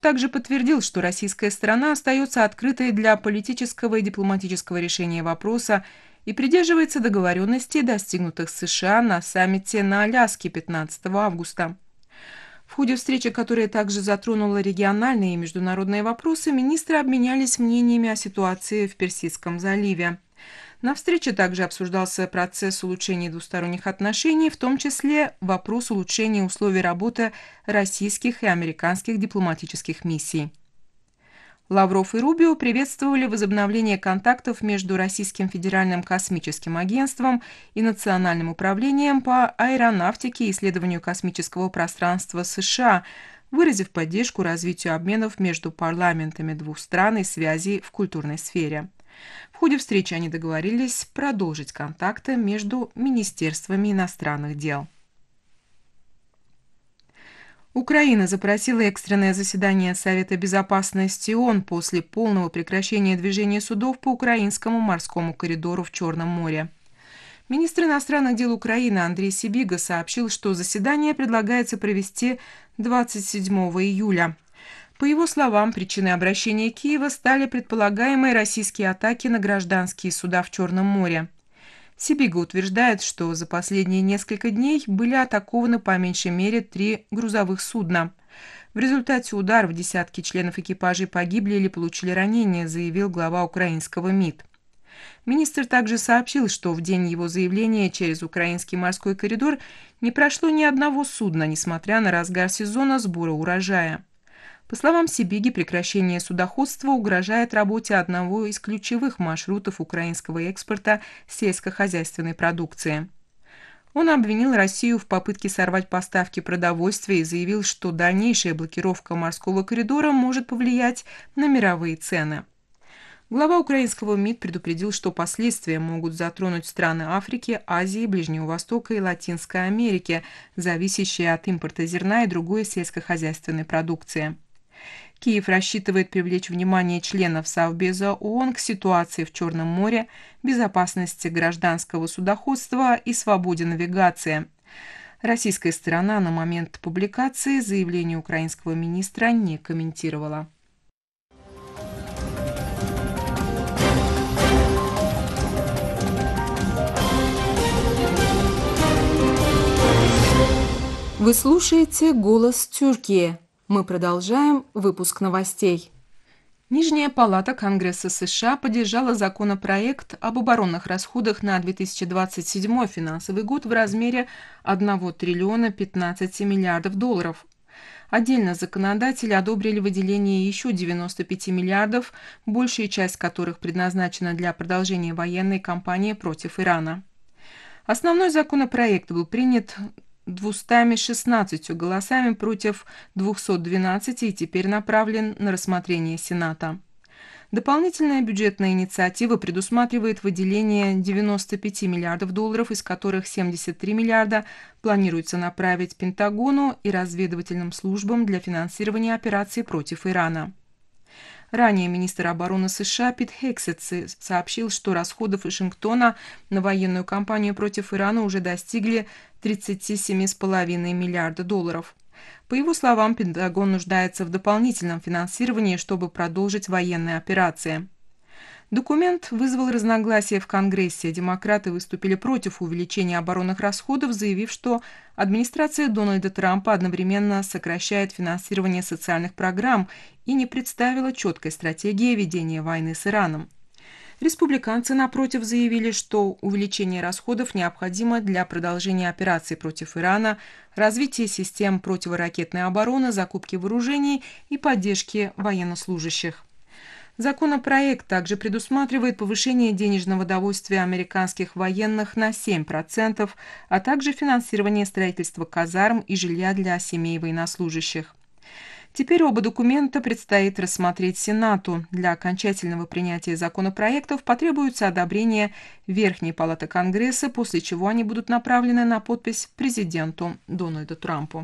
также подтвердил, что российская сторона остается открытой для политического и дипломатического решения вопроса и придерживается договоренностей, достигнутых с США на саммите на Аляске 15 августа. В ходе встречи, которая также затронула региональные и международные вопросы, министры обменялись мнениями о ситуации в Персидском заливе. На встрече также обсуждался процесс улучшения двусторонних отношений, в том числе вопрос улучшения условий работы российских и американских дипломатических миссий. Лавров и Рубио приветствовали возобновление контактов между Российским федеральным космическим агентством и Национальным управлением по аэронавтике и исследованию космического пространства США, выразив поддержку развитию обменов между парламентами двух стран и связей в культурной сфере. В ходе встречи они договорились продолжить контакты между министерствами иностранных дел. Украина запросила экстренное заседание Совета безопасности ООН после полного прекращения движения судов по украинскому морскому коридору в Черном море. Министр иностранных дел Украины Андрей Сибига сообщил, что заседание предлагается провести 27 июля. По его словам, причиной обращения Киева стали предполагаемые российские атаки на гражданские суда в Черном море. Сибига утверждает, что за последние несколько дней были атакованы по меньшей мере 3 грузовых судна. В результате ударов десятки членов экипажей погибли или получили ранения, заявил глава украинского МИД. Министр также сообщил, что в день его заявления через украинский морской коридор не прошло ни одного судна, несмотря на разгар сезона сбора урожая. По словам Сибиги, прекращение судоходства угрожает работе одного из ключевых маршрутов украинского экспорта сельскохозяйственной продукции. Он обвинил Россию в попытке сорвать поставки продовольствия и заявил, что дальнейшая блокировка морского коридора может повлиять на мировые цены. Глава украинского МИД предупредил, что последствия могут затронуть страны Африки, Азии, Ближнего Востока и Латинской Америки, зависящие от импорта зерна и другой сельскохозяйственной продукции. Киев рассчитывает привлечь внимание членов Совбеза ООН к ситуации в Черном море, безопасности гражданского судоходства и свободе навигации. Российская сторона на момент публикации заявление украинского министра не комментировала. Вы слушаете «Голос Тюркии». Мы продолжаем выпуск новостей. Нижняя палата Конгресса США поддержала законопроект об оборонных расходах на 2027 финансовый год в размере 1 триллиона 15 миллиардов долларов. Отдельно законодатели одобрили выделение еще 95 миллиардов, большая часть которых предназначена для продолжения военной кампании против Ирана. Основной законопроект был принят 216 голосами против 212 и теперь направлен на рассмотрение Сената. Дополнительная бюджетная инициатива предусматривает выделение 95 миллиардов долларов, из которых 73 миллиарда планируется направить Пентагону и разведывательным службам для финансирования операций против Ирана. Ранее министр обороны США Пит Хексет сообщил, что расходы Вашингтона на военную кампанию против Ирана уже достигли 37,5 миллиарда долларов. По его словам, Пентагон нуждается в дополнительном финансировании, чтобы продолжить военные операции. Документ вызвал разногласия в Конгрессе. Демократы выступили против увеличения оборонных расходов, заявив, что администрация Дональда Трампа одновременно сокращает финансирование социальных программ и не представила четкой стратегии ведения войны с Ираном. Республиканцы, напротив, заявили, что увеличение расходов необходимо для продолжения операций против Ирана, развития систем противоракетной обороны, закупки вооружений и поддержки военнослужащих. Законопроект также предусматривает повышение денежного довольствия американских военных на 7%, а также финансирование строительства казарм и жилья для семей военнослужащих. Теперь оба документа предстоит рассмотреть Сенату. Для окончательного принятия законопроектов потребуется одобрение Верхней палаты Конгресса, после чего они будут направлены на подпись президенту Дональду Трампу.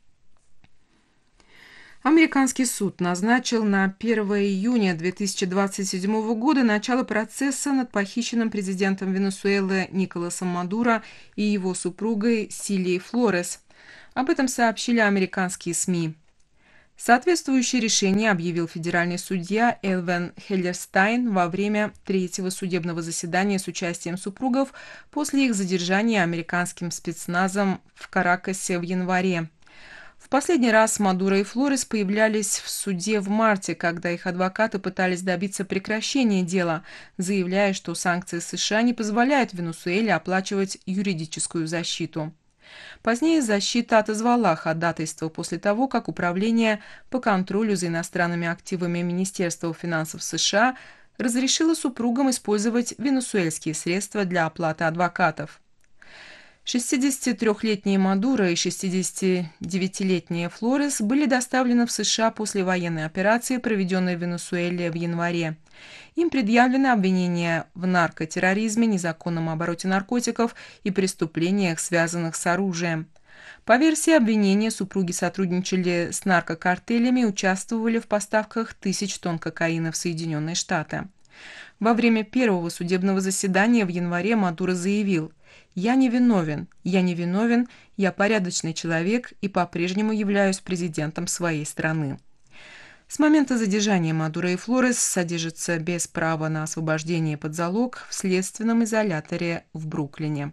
Американский суд назначил на 1 июня 2027 года начало процесса над похищенным президентом Венесуэлы Николасом Мадуро и его супругой Сильей Флорес. Об этом сообщили американские СМИ. Соответствующее решение объявил федеральный судья Элвен Хеллерстайн во время третьего судебного заседания с участием супругов после их задержания американским спецназом в Каракасе в январе. В последний раз Мадуро и Флорес появлялись в суде в марте, когда их адвокаты пытались добиться прекращения дела, заявляя, что санкции США не позволяют Венесуэле оплачивать юридическую защиту. Позднее защита отозвала ходатайство после того, как Управление по контролю за иностранными активами Министерства финансов США разрешило супругам использовать венесуэльские средства для оплаты адвокатов. 63-летние Мадуро и 69-летняя Флорес были доставлены в США после военной операции, проведенной в Венесуэле в январе. Им предъявлены обвинения в наркотерроризме, незаконном обороте наркотиков и преступлениях, связанных с оружием. По версии обвинения, супруги сотрудничали с наркокартелями и участвовали в поставках тысяч тонн кокаина в Соединенные Штаты. Во время первого судебного заседания в январе Мадуро заявил: «Я не виновен, я порядочный человек и по-прежнему являюсь президентом своей страны». С момента задержания Мадуро и Флорес содержатся без права на освобождение под залог в следственном изоляторе в Бруклине.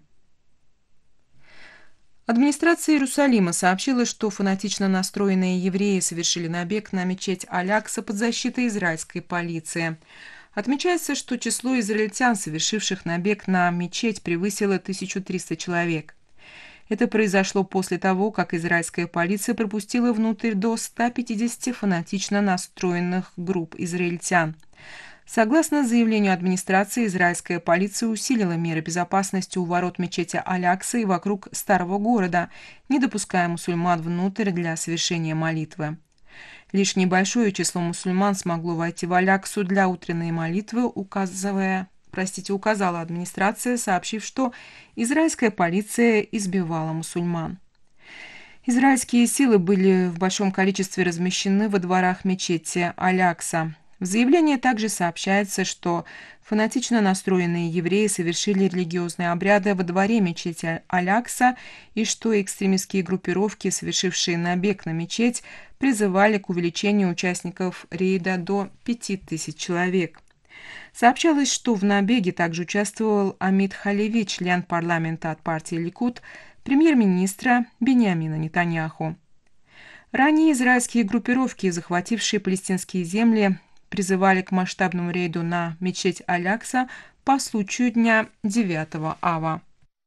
Администрация Иерусалима сообщила, что фанатично настроенные евреи совершили набег на мечеть Аль-Акса под защитой израильской полиции. Отмечается, что число израильтян, совершивших набег на мечеть, превысило 1300 человек. Это произошло после того, как израильская полиция пропустила внутрь до 150 фанатично настроенных групп израильтян. Согласно заявлению администрации, израильская полиция усилила меры безопасности у ворот мечети Аль-Акса и вокруг старого города, не допуская мусульман внутрь для совершения молитвы. Лишь небольшое число мусульман смогло войти в Аль-Аксу для утренней молитвы, указала администрация, сообщив, что израильская полиция избивала мусульман. Израильские силы были в большом количестве размещены во дворах мечети Аль-Акса. В заявлении также сообщается, что фанатично настроенные евреи совершили религиозные обряды во дворе мечети Аль-Акса и что экстремистские группировки, совершившие набег на мечеть, призывали к увеличению участников рейда до 5000 человек. Сообщалось, что в набеге также участвовал Амид Халеви, член парламента от партии Ликуд, премьер-министра Биньямина Нетаньяху. Ранее израильские группировки, захватившие палестинские земли, призывали к масштабному рейду на мечеть Аль-Акса по случаю дня 9 ава.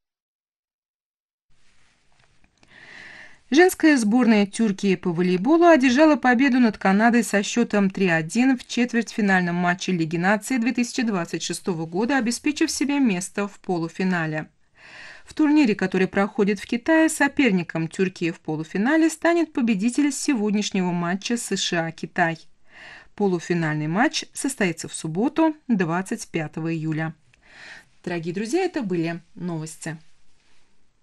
Женская сборная Тюркии по волейболу одержала победу над Канадой со счетом 3-1 в четвертьфинальном матче Лиги наций 2026 года, обеспечив себе место в полуфинале. В турнире, который проходит в Китае, соперником Тюркии в полуфинале станет победитель сегодняшнего матча США-Китай. Полуфинальный матч состоится в субботу, 25 июля. Дорогие друзья, это были новости.